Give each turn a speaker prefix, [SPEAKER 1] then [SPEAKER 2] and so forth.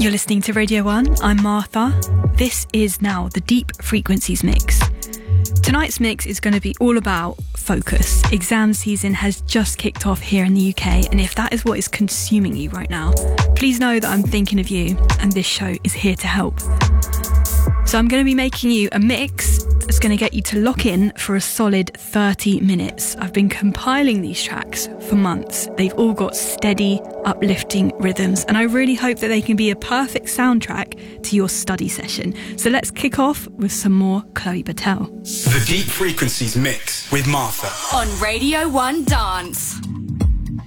[SPEAKER 1] You're listening to Radio 1. I'm Martha. This is now the Deep Frequencies mix. Tonight's mix is going to be all about focus. Exam season has just kicked off here in the UK, and if that is what is consuming you right now, please know that I'm thinking of you, and this show is here to help. So I'm going to be making you a mix that's going to get you to lock in for a solid 30 minutes. I've been compiling these tracks for months. They've all got steady, uplifting rhythms, and I really hope that they can be a perfect soundtrack to your study session. So let's kick off with some more Chloe Battelle.
[SPEAKER 2] The Deep Frequencies mix with Martha.
[SPEAKER 3] On Radio 1 Dance.